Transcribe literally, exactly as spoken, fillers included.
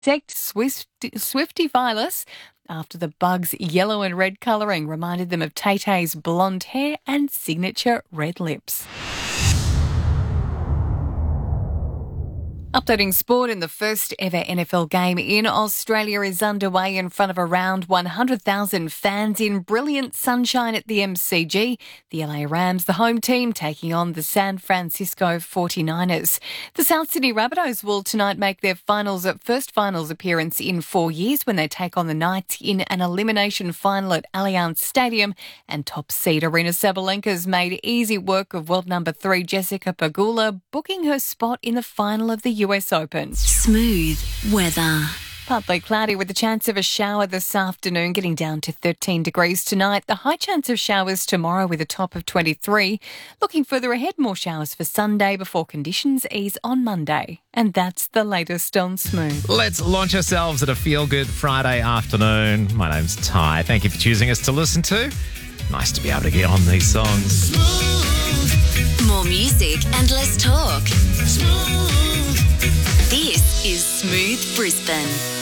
Protect Swift, Swifty Vilas after the bug's yellow and red colouring reminded them of Tay-Tay's blonde hair and signature red lips. Updating sport, in the first ever N F L game in Australia is underway in front of around one hundred thousand fans in brilliant sunshine at the M C G. The L A Rams, the home team, taking on the San Francisco forty-niners. The South Sydney Rabbitohs will tonight make their finals first finals appearance in four years when they take on the Knights in an elimination final at Allianz Stadium. And top seed Aryna Sabalenka's made easy work of world number three Jessica Pegula, booking her spot in the final of the U S Open. Smooth weather. Partly cloudy with a chance of a shower this afternoon, getting down to thirteen degrees tonight. The high chance of showers tomorrow with a top of twenty-three. Looking further ahead, more showers for Sunday before conditions ease on Monday. And that's the latest on Smooth. Let's launch ourselves at a feel-good Friday afternoon. My name's Ty. Thank you for choosing us to listen to. Nice to be able to get on these songs. Smooth. More music and less talk. Smooth. This is Smooth Brisbane.